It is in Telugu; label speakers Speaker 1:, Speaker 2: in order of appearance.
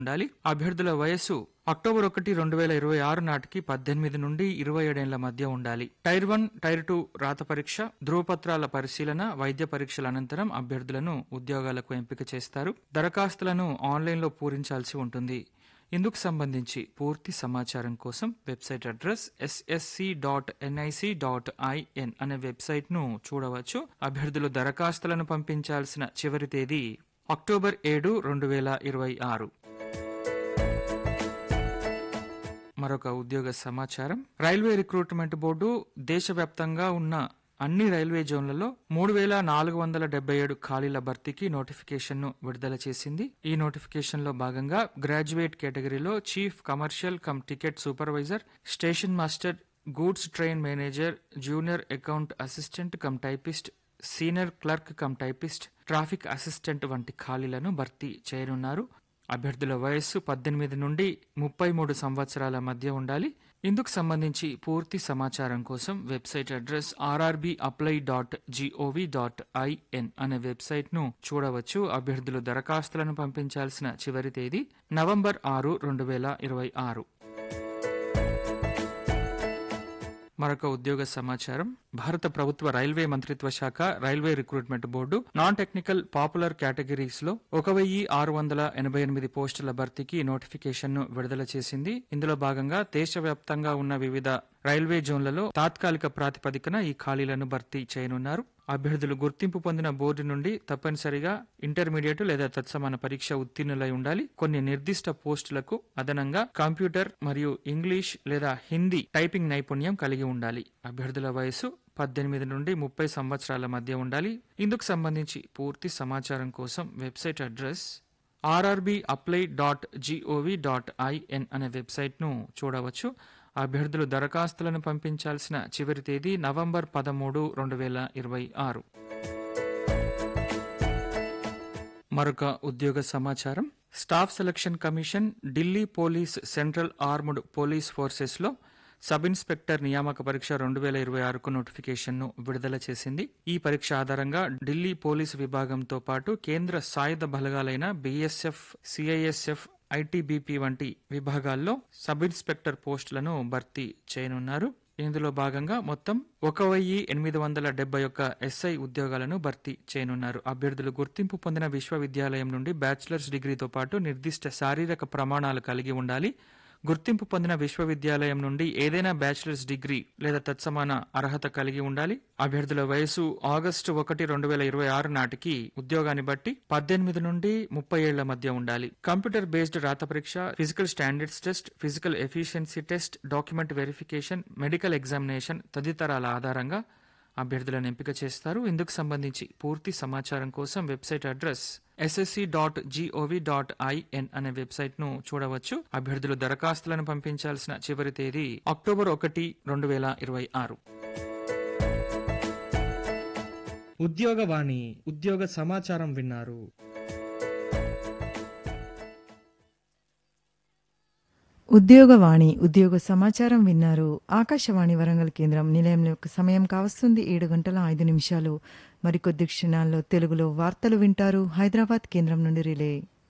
Speaker 1: ఉండాలి. అభ్యర్థుల వయస్సు అక్టోబర్ 1, 2026 నాటికి 18 నుండి 27 ఏళ్ల మధ్య ఉండాలి. టైర్ 1, టైర్ 2 రాత పరీక్ష, ధృవపత్రాల పరిశీలన, వైద్య పరీక్షల అనంతరం అభ్యర్థులను ఉద్యోగాలకు ఎంపిక చేస్తారు. దరఖాస్తులను ఆన్లైన్లో పూరించాల్సి ఉంటుంది. ఇందుకు సంబంధించి పూర్తి సమాచారం కోసం వెబ్సైట్ అడ్రస్ ssc.nic.in అనే వెబ్సైట్ను చూడవచ్చు. అభ్యర్థులు దరఖాస్తులను పంపించాల్సిన చివరి తేదీ అక్టోబర్ 7, 2026. మరొక ఉద్యోగ సమాచారం. రైల్వే రిక్రూట్మెంట్ బోర్డు దేశవ్యాప్తంగా ఉన్న అన్ని రైల్వే జోన్లలో 3477 ఖాళీల భర్తీకి నోటిఫికేషన్ను విడుదల చేసింది. ఈ నోటిఫికేషన్లో భాగంగా గ్రాడ్యుయేట్ కేటగిరీలో chief commercial come ticket supervisor, station master, goods train manager, junior account assistant cum typist, senior clerk cum typist, traffic assistant వంటి ఖాళీలను భర్తీ చేయనున్నారు. అభ్యర్థుల వయస్సు 18 నుండి 33 సంవత్సరాల మధ్య ఉండాలి. ఇందుకు సంబంధించి పూర్తి సమాచారం కోసం వెబ్సైట్ అడ్రస్ rrbapply.gov.in అనే వెబ్సైట్ను చూడవచ్చు. అభ్యర్థులు దరఖాస్తులను పంపించాల్సిన చివరి తేదీ నవంబర్ 6, 2026. మరొక ఉద్యోగ సమాచారం. భారత ప్రభుత్వ రైల్వే మంత్రిత్వ శాఖ railway recruitment board non technical popular categories లో 1688 పోస్టుల భర్తీకి నోటిఫికేషన్ను విడుదల చేసింది. ఇందులో భాగంగా దేశవ్యాప్తంగా ఉన్న వివిధ రైల్వే జోన్లలో తాత్కాలిక ప్రాతిపదికన ఈ ఖాళీలను భర్తీ చేయనున్నారు. అభ్యర్థులు గుర్తింపు పొందిన బోర్డు నుండి తప్పనిసరిగా ఇంటర్మీడియట్ లేదా తత్సమాన పరీక్ష ఉత్తీర్ణులై ఉండాలి. కొన్ని నిర్దిష్ట పోస్టులకు అదనంగా కంప్యూటర్ మరియు ఇంగ్లీష్ లేదా హిందీ టైపింగ్ నైపుణ్యం కలిగి ఉండాలి. అభ్యర్థుల వయసు 18 నుండి 30 సంవత్సరాల మధ్య ఉండాలి. ఇందుకు సంబంధించి పూర్తి సమాచారం కోసం వెబ్సైట్ అడ్రస్ rrbapply.gov.in అనే వెబ్సైట్ను చూడవచ్చు. అభ్యర్థులు దరఖాస్తులను పంపించాల్సిన చివరి తేదీ నవంబర్ 13, 2026. మరొక ఉద్యోగ సమాచారం. Staff selection commission Delhi police central armed police forces లో సబ్ ఇన్స్పెక్టర్ నియామక పరీక్ష 2026కు నోటిఫికేషన్ను విడుదల చేసింది. ఈ పరీక్ష ఆధారంగా ఢిల్లీ పోలీసు విభాగంతో పాటు కేంద్ర సాయుధ బలగాలైన బీఎస్ఎఫ్, సిఐఎస్ఎఫ్, ఐటీబీపీ వంటి విభాగాల్లో సబ్ ఇన్స్పెక్టర్ పోస్టులను భర్తీ చేయనున్నారు. ఇందులో భాగంగా మొత్తం 1871 ఎస్ఐ ఉద్యోగాలను భర్తీ చేయనున్నారు. అభ్యర్థులు గుర్తింపు పొందిన విశ్వవిద్యాలయం నుండి బ్యాచిలర్స్ డిగ్రీతో పాటు నిర్దిష్ట శారీరక ప్రమాణాలు కలిగి ఉండాలి. గుర్తింపు పొందిన విశ్వవిద్యాలయం నుండి ఏదైనా బ్యాచిలర్స్ డిగ్రీ లేదా తత్సమాన అర్హత కలిగి ఉండాలి. అభ్యర్థుల వయసు ఆగస్టు 1, 2026 నాటికి ఉద్యోగాన్ని బట్టి 18 నుండి 30 ఏళ్ల మధ్య ఉండాలి. కంప్యూటర్ బేస్డ్ రాత పరీక్ష, physical standards test, physical efficiency test, document verification, medical examination తదితరాల ఆధారంగా అభ్యర్థులను ఎంపిక చేస్తారు. ఇందుకు సంబంధించి పూర్తి సమాచారం కోసం వెబ్సైట్ అడ్రస్ ssc.gov.in అనే వెబ్సైట్ ను చూడవచ్చు. అభ్యర్థులు దరఖాస్తులను పంపించాల్సిన చివరి తేదీ అక్టోబర్ 1, 2026.
Speaker 2: ఉద్యోగవాణి ఉద్యోగ సమాచారం విన్నారు.
Speaker 3: ఉద్యోగవాణి ఉద్యోగ సమాచారం విన్నారు. ఆకాశవాణి వరంగల్ కేంద్రం నిలయం యొక్క సమయం కావస్తుంది 7:05. మరికొద్ది క్షణాల్లో తెలుగులో వార్తలు వింటారు. హైదరాబాద్ కేంద్రం నుండి రిలే.